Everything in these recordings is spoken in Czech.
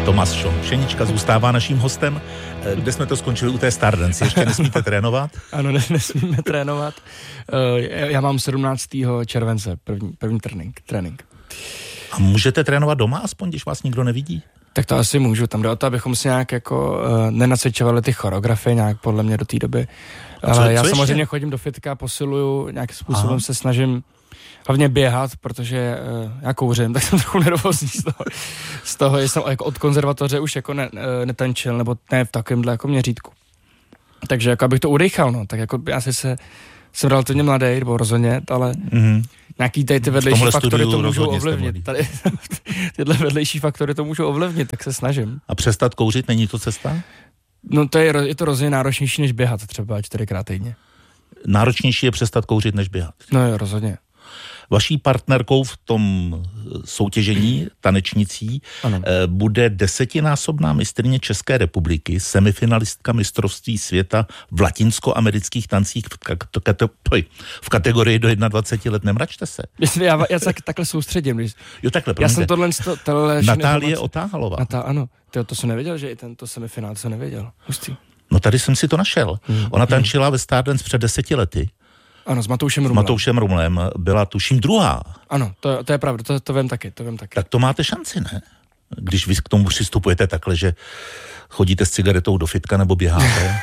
Tomáš Šenička zůstává naším hostem. Kde jsme to skončili? U té Stardance. Ještě nesmíte trénovat? Ano, nesmíme trénovat. Já mám 17. července první trénink. A můžete trénovat doma aspoň, když vás nikdo nevidí? Tak to asi můžu. Tam jde o to, abychom si nějak jako nenacvičovali ty choreografie nějak podle mě do té doby. Ale já samozřejmě chodím do fitka, posiluju, nějakým způsobem se snažím hlavně běhat, protože já kouřím, tak jsem trochu nervózní z toho, že jsem jako od konzervatoře už jako netančil, nebo ne v takovémhle jako měřítku. Takže jako abych to udechal, no, tak jako já jsem relativně mladý, nebo rozhodně, ale nějaký ty vedlejší faktory to můžou ovlivnit. Tady, tyhle vedlejší faktory to můžou ovlivnit, tak se snažím. A přestat kouřit, není to cesta? No to je to rozhodně náročnější, než běhat třeba 4x týdně. Náročnější je přestat kouřit, než běhat? No jo, rozhodně. Vaší partnerkou v tom soutěžení tanečnicí bude 10násobná mistryně České republiky, semifinalistka mistrovství světa v latinskoamerických tancích v kategorii do 21 let. Nemračte se. Já se takhle soustředím. Jo, takhle, já jsem tohle Natálie Otáhalová. Ano, to jsem nevěděl, že i tento semifinál jsem nevěděl. Hustý. No tady jsem si to našel. Ona tančila ve Stardance před 10 lety. Ano, s Matoušem Rumlem. Matoušem Rumlem byla tuším druhá. Ano, to je pravda, to vím taky. Tak to máte šanci, ne? Když vy k tomu přistupujete takhle, že chodíte s cigaretou do fitka nebo běháte.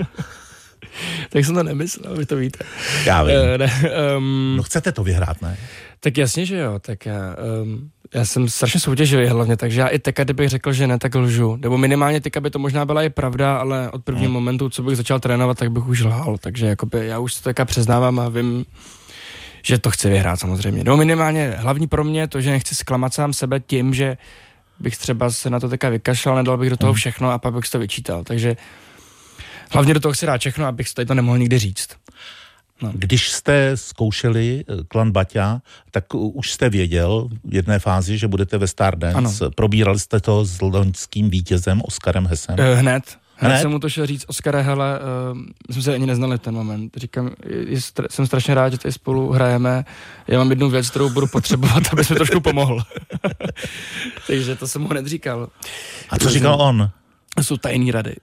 Tak jsem to nemyslel, vy to víte. Já vím. No chcete to vyhrát, ne? Tak jasně, že jo, tak já jsem strašně soutěživý hlavně, takže já i teďka, kdybych řekl, že ne, tak lžu. Nebo minimálně teďka by to možná byla i pravda, ale od prvního momentu, co bych začal trénovat, tak bych už lhal. Takže jakoby já už to teďka přiznávám a vím, že to chci vyhrát samozřejmě. No minimálně hlavní pro mě to, že nechci zklamat sám sebe tím, že bych třeba se na to teďka vykašlal, nedal bych do toho všechno a pak bych si to vyčítal. Takže hlavně do toho chci dát všechno, abych si to nemohl nikdy říct. No. Když jste zkoušeli Klan Baťa, tak už jste věděl v jedné fázi, že budete ve Stardance. Probírali jste to s loňským vítězem Oskarem Hesem? Hned jsem mu to šel říct. Oskare, hele, my jsme se ani neznali v ten moment. Říkám, jsem strašně rád, že tady spolu hrajeme. Já mám jednu věc, kterou budu potřebovat, abys mi trošku pomohl. Takže to jsem mu hned říkal. A co říkal on? To jsou tajný rady.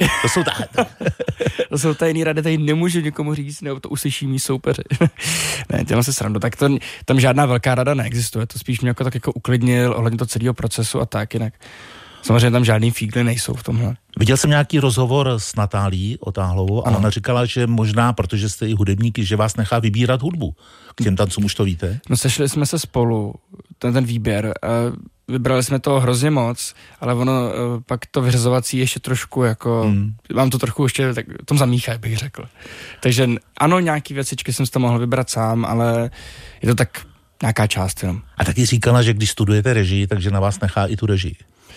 To jsou tajný rady, tady nemůžu nikomu říct, nebo to uslyší mý soupeři. Ne, dělám se srandu, tak tam žádná velká rada neexistuje, to spíš mě tak jako uklidnil ohledně toho celého procesu a tak, jinak samozřejmě tam žádný fígly nejsou v tomhle. Viděl jsem nějaký rozhovor s Natálií Otáhalovou a ona říkala, že možná, protože jste i hudebníky, že vás nechá vybírat hudbu. K těm tancům už to víte? No sešli jsme se spolu, ten výběr, vybrali jsme toho hrozně moc, ale ono pak to vyřazovací ještě trošku jako, mám to trochu ještě tak, tom zamíchá, bych řekl. Takže ano, nějaký věcičky jsem si to mohl vybrat sám, ale je to tak nějaká část jenom. A taky říkala, že když studujete režii, takže na vás nechá i tu režii.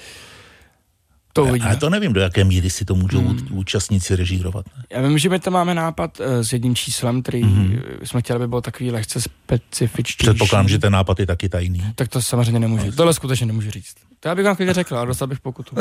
To uvidíme. Ale to nevím, do jaké míry si to můžou účastníci režírovat. Ne? Já vím, že my tam máme nápad s jedním číslem, který jsme chtěli, aby byl takový lehce specifičtější. Předpokládám, že ten nápad je taky tajný. Tak to samozřejmě nemůžu. Tohle skutečně nemůžu říct. To já bych vám klidně řekl, ale dostal bych pokutu.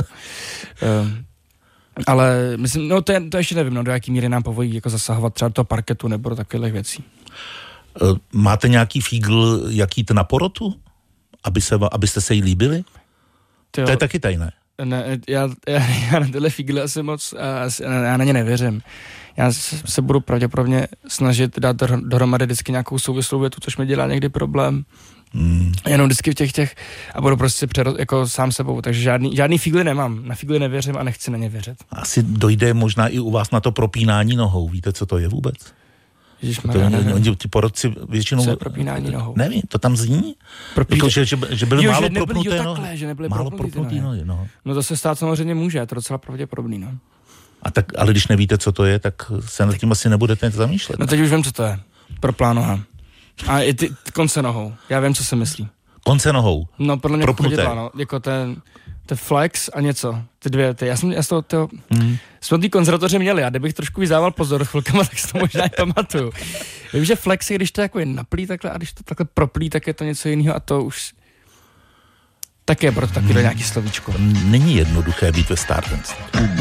Ale myslím, no to ještě nevím, no, do jaký míry nám povolí jako zasahovat třeba do toho parketu nebo do takových věcí. Máte nějaký fígl, jak jít na porotu? Abyste se jí líbili? To je taky tajné. Ne, já na tyhle fígle asi moc, já na ně nevěřím. Já se budu pravděpodobně snažit dát dohromady vždycky nějakou souvislou větu, což mi dělá někdy problém. Jenom vždycky v těch a budu prostě jako sám sebou, takže žádný fígly nemám. Na fígly nevěřím a nechci na ně věřit. Asi dojde možná i u vás na to propínání nohou. Víte, co to je vůbec? Ti porodci většinou... Co je propínání nohou? Nevím, to tam zní? Jako, že byly málo propnuté nohy. Málo propnuté nohy, no. No to se stát samozřejmě může, je to docela pravděpodobný, no. Ale když nevíte, co to je, tak se nad tím asi nebudete zamýšlet. No teď už vím, co to je. Proplá noha. A i ty konce nohou. Já vím, co se myslí. Konce nohou? No podle mě chodidla, no. Jako ten flex a něco. Ty dvě, já jsem jsme v té konzervatoři měli, a kdybych trošku vyzával pozor chvilkama, tak si to možná i pamatuju. Vím, že flex je, když to jako je naplí takhle a když to takhle proplí, tak je to něco jiného a to už tak je proto taky do nějaký slovíčko. Není jednoduché být ve Stardance.